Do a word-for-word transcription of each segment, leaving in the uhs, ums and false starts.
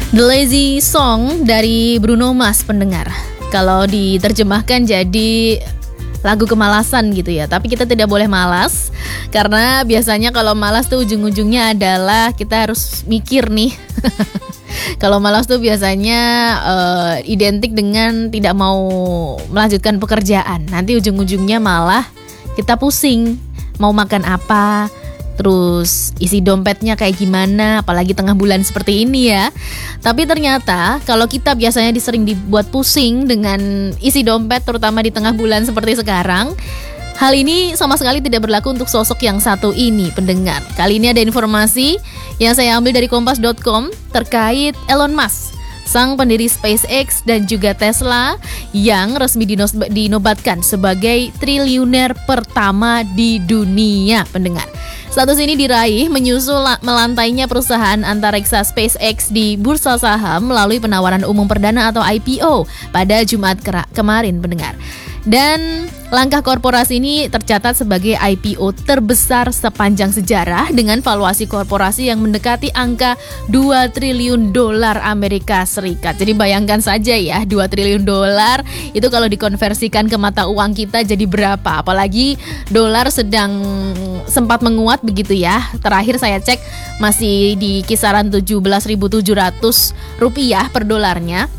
The Lazy Song dari Bruno Mars pendengar. Kalau diterjemahkan jadi lagu kemalasan gitu ya. Tapi kita tidak boleh malas, karena biasanya kalau malas tuh ujung-ujungnya adalah kita harus mikir nih. Kalau malas tuh biasanya uh, identik dengan tidak mau melanjutkan pekerjaan. Nanti ujung-ujungnya malah kita pusing mau makan apa, terus isi dompetnya kayak gimana, apalagi tengah bulan seperti ini ya. Tapi ternyata kalau kita biasanya disering dibuat pusing dengan isi dompet, terutama di tengah bulan seperti sekarang, hal ini sama sekali tidak berlaku untuk sosok yang satu ini, pendengar. Kali ini ada informasi yang saya ambil dari kompas dot com terkait Elon Musk, sang pendiri SpaceX dan juga Tesla, yang resmi dinos- dinobatkan sebagai triliuner pertama di dunia, pendengar. Status ini diraih menyusul melantainya perusahaan antariksa SpaceX di bursa saham melalui penawaran umum perdana atau I P O pada Jumat kemarin, pendengar. Dan langkah korporasi ini tercatat sebagai I P O terbesar sepanjang sejarah dengan valuasi korporasi yang mendekati angka dua triliun dolar Amerika Serikat. Jadi bayangkan saja ya, dua triliun dolar itu kalau dikonversikan ke mata uang kita jadi berapa? Apalagi dolar sedang sempat menguat begitu ya. Terakhir saya cek masih di kisaran tujuh belas ribu tujuh ratus rupiah per dolarnya.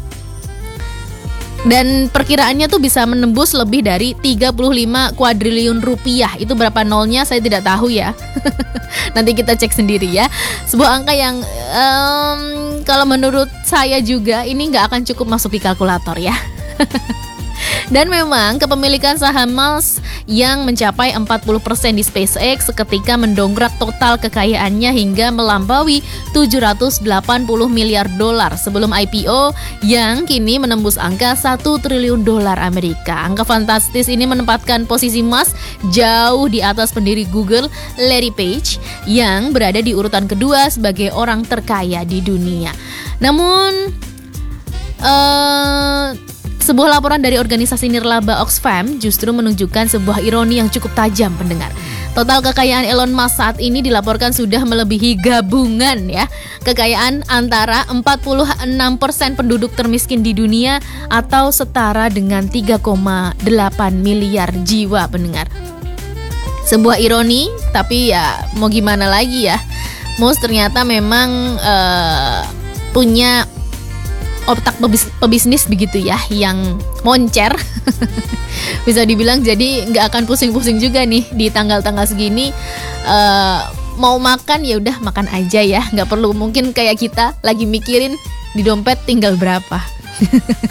Dan perkiraannya tuh bisa menembus lebih dari tiga puluh lima kuadriliun rupiah. Itu berapa nolnya saya tidak tahu ya. Nanti kita cek sendiri ya. Sebuah angka yang um, kalau menurut saya juga ini nggak akan cukup masuk di kalkulator ya. Dan memang kepemilikan saham Musk yang mencapai empat puluh persen di SpaceX seketika mendongkrak total kekayaannya hingga melampaui tujuh ratus delapan puluh miliar dolar sebelum I P O yang kini menembus angka satu triliun dolar Amerika. Angka fantastis ini menempatkan posisi Musk jauh di atas pendiri Google, Larry Page, yang berada di urutan kedua sebagai orang terkaya di dunia. Namun uh, sebuah laporan dari organisasi nirlaba Oxfam justru menunjukkan sebuah ironi yang cukup tajam, pendengar. Total kekayaan Elon Musk saat ini dilaporkan sudah melebihi gabungan ya kekayaan antara empat puluh enam persen penduduk termiskin di dunia atau setara dengan tiga koma delapan miliar jiwa, pendengar. Sebuah ironi, tapi ya mau gimana lagi ya. Musk ternyata memang uh, punya otak pebisnis begitu ya, yang moncer. Bisa dibilang jadi nggak akan pusing-pusing juga nih di tanggal-tanggal segini. uh, Mau makan ya udah makan aja ya, nggak perlu mungkin kayak kita lagi mikirin di dompet tinggal berapa.